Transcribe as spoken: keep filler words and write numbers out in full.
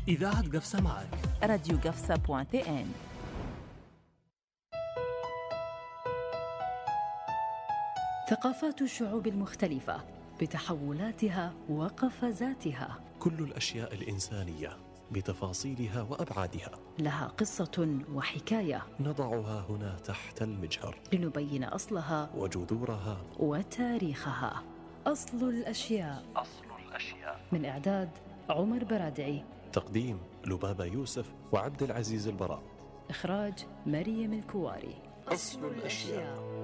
إذاعة قفصة معك. راديو قفصة بوان تي ان. ثقافات الشعوب المختلفة بتحولاتها وقفزاتها، كل الأشياء الإنسانية بتفاصيلها وأبعادها لها قصة وحكاية نضعها هنا تحت المجهر لنبين أصلها وجذورها وتاريخها. أصل الأشياء. أصل الأشياء. من إعداد عمر برادعي، تقديم لبابة يوسف وعبد العزيز البراء، إخراج مريم الكواري. أصل الأشياء.